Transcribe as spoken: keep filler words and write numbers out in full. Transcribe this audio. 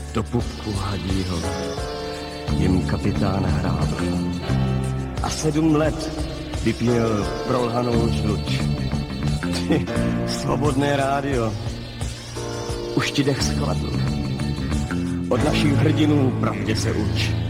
do pupku hadího jim kapitán hrábl a sedm let vypněl prolhanou žluč. Ty, svobodné rádio, už ti dech schladl. Od našich hrdinů pravdě se uč.